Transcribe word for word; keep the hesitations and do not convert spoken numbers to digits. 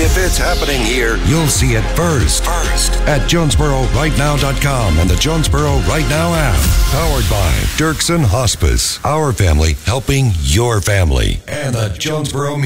If it's happening here, you'll see it first. First. At Jonesboro Right Now dot com and the Jonesboro Right Now app. Powered by Dirksen Hospice. Our family helping your family. And the Jonesboro